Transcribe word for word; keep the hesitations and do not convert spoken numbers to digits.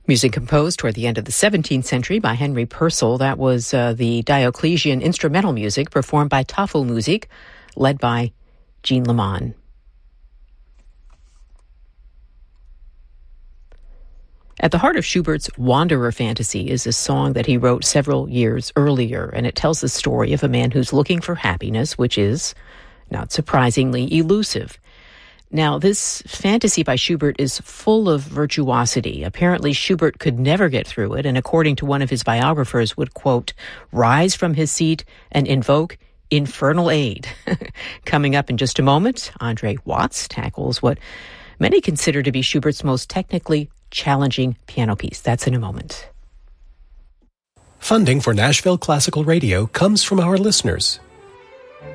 Music composed toward the end of the seventeenth century by Henry Purcell. That was uh, the Diocletian instrumental music performed by Tafelmusik, led by Jean Leman. At the heart of Schubert's Wanderer fantasy is a song that he wrote several years earlier, and it tells the story of a man who's looking for happiness, which is, not surprisingly, elusive. Now, this fantasy by Schubert is full of virtuosity. Apparently, Schubert could never get through it, and according to one of his biographers, would, quote, rise from his seat and invoke infernal aid. Coming up in just a moment, Andre Watts tackles what many consider to be Schubert's most technically challenging piano piece. That's in a moment. Funding for Nashville Classical Radio comes from our listeners,